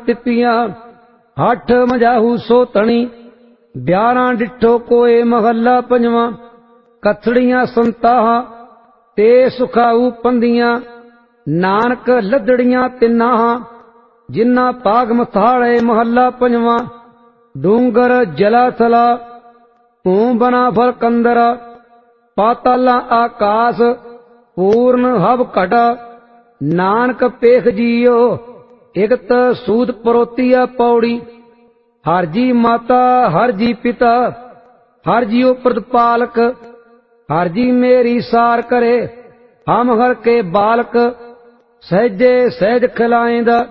तिपियां हठ मजाहू सोतणी। 11 डिठो कोए महला पंजवा। कथड़ियां संताहा ते सुखाऊ पंदियां। नानक लदड़ियां तिनाहा जिन्ना पाग मथाड़े महला पंजवा। डूंगर जलाथला बना फल कंदरा। पाताला आकाश पूर्ण हब घटा। नानक पेख जियो इकत सूद परोतिया पौड़ी। हर जी माता हर जी पिता हर जियो प्रतिपालक। हर जी मेरी सार करे हम हर के बालक। सहजे सहज खिलाएंदा